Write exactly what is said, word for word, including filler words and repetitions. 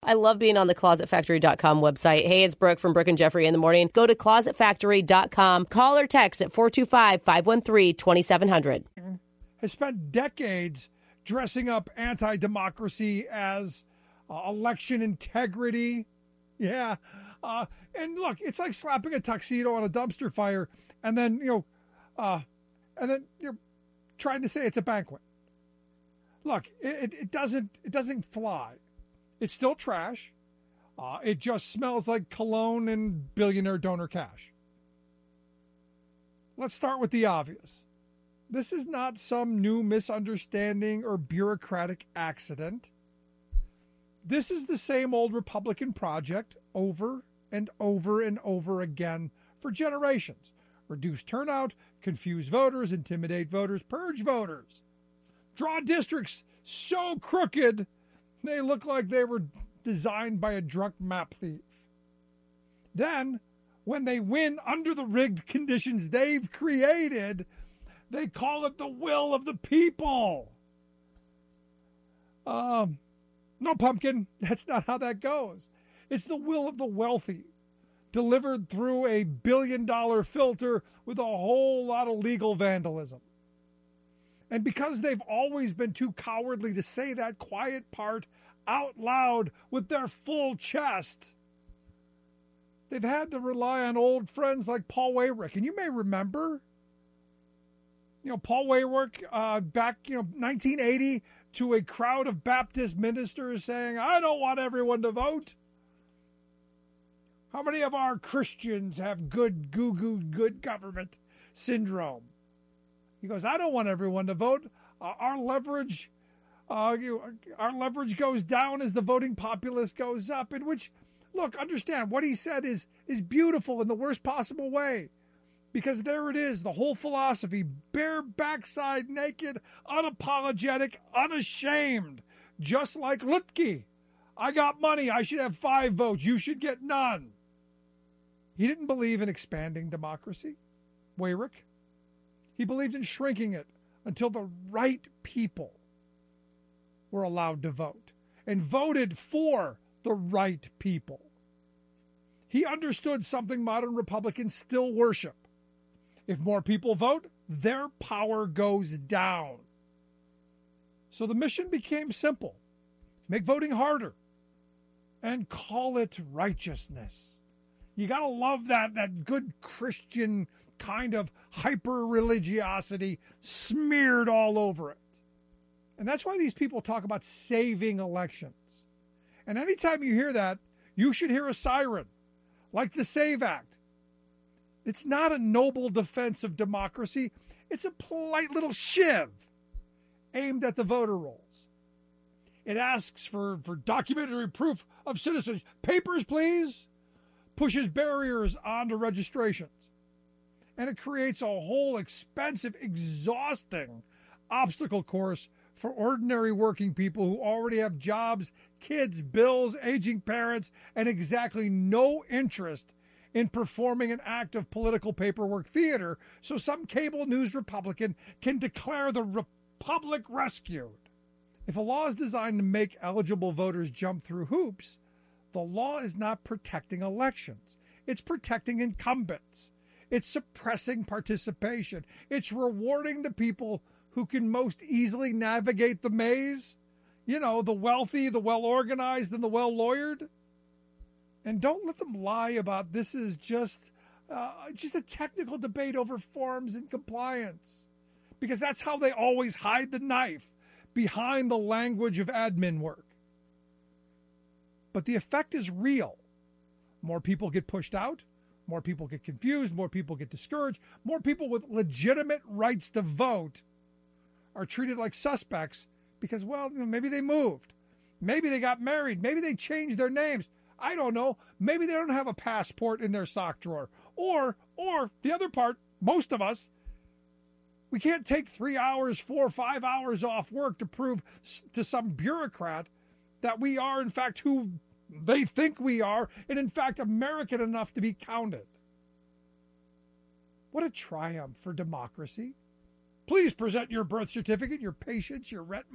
I love being on the closet factory dot com website. Hey, it's Brooke from Brooke and Jeffrey in the morning. Go to closet factory dot com. Call or text at four two five, five one three, two seven zero zero. Has spent decades dressing up anti-democracy as uh, election integrity. Yeah. Uh, and look, it's like slapping a tuxedo on a dumpster fire and then, you know, uh, and then you're trying to say it's a banquet. Look, it, it doesn't it doesn't fly. It's still trash. Uh, it just smells like cologne and billionaire donor cash. Let's start with the obvious. This is not some new misunderstanding or bureaucratic accident. This is the same old Republican project over and over and over again for generations. Reduce turnout, confuse voters, intimidate voters, purge voters. Draw districts so crooked they look like they were designed by a drunk map thief. Then, when they win under the rigged conditions they've created, they call it the will of the people. Um, no, pumpkin, that's not how that goes. It's the will of the wealthy, delivered through a billion-dollar filter with a whole lot of legal vandalism. And because they've always been too cowardly to say that quiet part out loud with their full chest, they've had to rely on old friends like Paul Weyrich. And you may remember, you know, Paul Weyrich uh, back, you know, nineteen eighty to a crowd of Baptist ministers saying, I don't want everyone to vote. How many of our Christians have good goo-goo, good government syndrome? He goes, I don't want everyone to vote. Uh, our leverage, uh, you, our leverage goes down as the voting populace goes up. In which, look, understand what he said is is beautiful in the worst possible way, because there it is, the whole philosophy, bare backside, naked, unapologetic, unashamed, just like Lutke. I got money. I should have five votes. You should get none. He didn't believe in expanding democracy, Weyrich. He believed in shrinking it until the right people were allowed to vote and voted for the right people. He understood something modern Republicans still worship. If more people vote, their power goes down. So the mission became simple. Make voting harder and call it righteousness. You got to love that, that good Christian kind of hyper-religiosity smeared all over it. And that's why these people talk about saving elections. And anytime you hear that, you should hear a siren, like the SAVE Act. It's not a noble defense of democracy. It's a polite little shiv aimed at the voter rolls. It asks for, for documentary proof of citizenship. Papers, please. Pushes barriers onto registrations. And it creates a whole expensive, exhausting obstacle course for ordinary working people who already have jobs, kids, bills, aging parents, and exactly no interest in performing an act of political paperwork theater, so some cable news Republican can declare the Republic rescued. If a law is designed to make eligible voters jump through hoops, the law is not protecting elections. It's protecting incumbents. It's suppressing participation. It's rewarding the people who can most easily navigate the maze. You know, the wealthy, the well-organized, and the well-lawyered. And don't let them lie about this is just, uh, just a technical debate over forms and compliance. Because that's how they always hide the knife, behind the language of admin work. But the effect is real. More people get pushed out. More people get confused. More people get discouraged. More people with legitimate rights to vote are treated like suspects because, well, you know, maybe they moved. Maybe they got married. Maybe they changed their names. I don't know. Maybe they don't have a passport in their sock drawer. Or, or the other part, most of us, we can't take three hours, four, five hours off work to prove to some bureaucrat that we are, in fact, who they think we are, and in fact, American enough to be counted. What a triumph for democracy. Please present your birth certificate, your patience, your rent